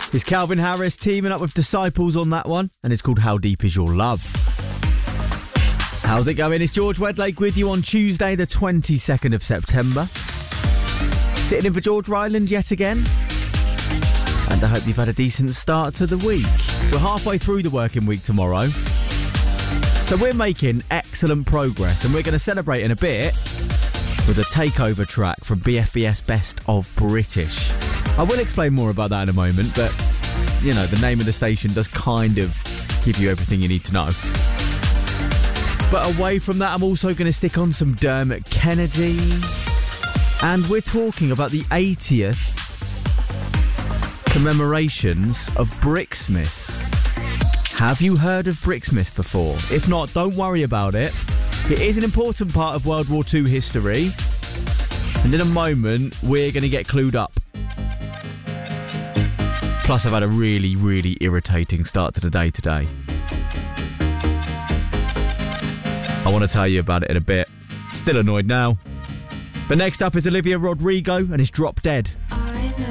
It's Calvin Harris teaming up with Disciples on that one, and it's called How Deep Is Your Love. How's it going? It's George Wedlake with you on Tuesday, the 22nd of September. Sitting in for George Ryland yet again. And I hope you've had a decent start to the week. We're halfway through the working week tomorrow. So we're making excellent progress, and we're going to celebrate in a bit with a takeover track from BFBS Best of British. I will explain more about that in a moment, but, you know, the name of the station does kind of give you everything you need to know. But away from that, I'm also going to stick on some Dermot Kennedy. And we're talking about the 80th commemorations of Brixmas. Have you heard of Brixmas before? If not, don't worry about it. It is an important part of World War II history. And in a moment, we're going to get clued up. Plus, I've had a really, really irritating start to the day today. I want to tell you about it in a bit. Still annoyed now. But next up is Olivia Rodrigo and it's Drop Dead.